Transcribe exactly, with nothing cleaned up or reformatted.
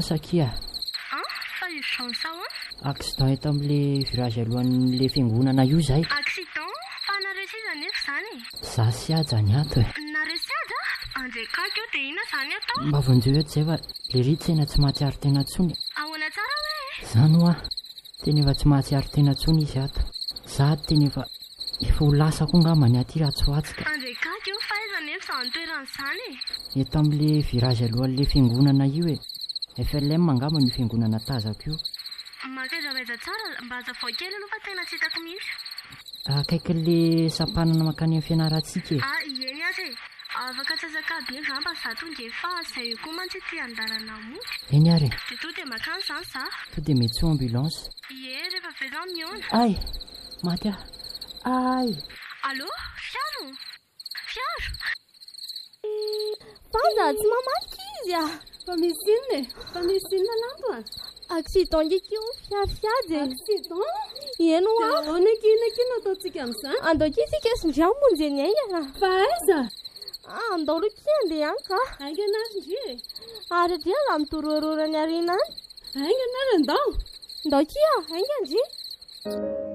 Sakia. Ah, fa izao sao a? Accident eto amin'ilay virage alohan'ilay fiangonana io zay. Accident? Fa naresy iza nefa zany? Za sy aja ny ato e. Naresy aja? Anjekaka eo dia ina zany atao? Mba vonjeo eto zay fa le ritsena tsy mahatsiaro tena tsony. Ahoana tsara hoe? Zany ho a tena efa tsy mahatsiaro tena tsony izy ato. Za tena efa efa ho lasa koa ngambany aty raha tsy hoatsika. Anjekaka eo fa iza nefa izany toeran'izany? Eto amin'ilay virage alohan'ilay fiangonana io e. F L M angamba ny fiangonana tazako io. Makaizavaiza tsara mba hazavao kely aloha fa tena tsy hitako mihitsy. Akaikin'ilay sampanana makany amin'ny fianarantsika e. Ah, ieny aza e. Afaka tsazakady eny zany mba za tonga efa izay koa mantsy ty an-dalana moky. Eny ary e. Dia to dia makany zany za. To dia mety ho ambulance. Ie, rehefa vezan miona. Ay, maty ah. Ay. Allô, fiaro? Fiaro? Faza tsy mamaky izy a. Fa misy inona e? Fa misy inona lanto a? Accident ndraiky io fiafiady e. Accident? Eno a. Ahoana kina kina ataontsika amin'izany? Andao kisika sindriamo monjy eny aingana. Fa aiza? Ah, andao loky andeha any ka. Aingana ary ndry e? Ary dia raha mitoroarora ny arena any. Aingana ary andao? Ndao kia, aingana ndry.